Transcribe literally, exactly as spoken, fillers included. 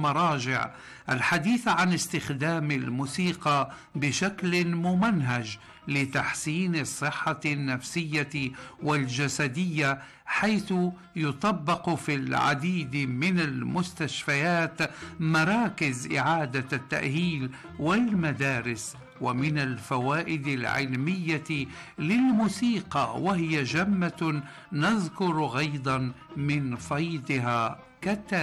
المراجع الحديث عن استخدام الموسيقى بشكل ممنهج لتحسين الصحة النفسية والجسدية، حيث يطبق في العديد من المستشفيات مراكز إعادة التأهيل والمدارس. ومن الفوائد العلمية للموسيقى وهي جمة نذكر غيضا من فيضها كالتالي: